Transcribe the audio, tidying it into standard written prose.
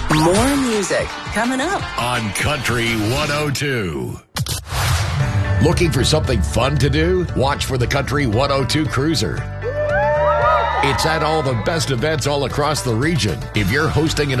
More music coming up on Country 102. Looking for something fun to do? Watch for the Country 102 Cruiser. It's at all the best events all across the region. If you're hosting an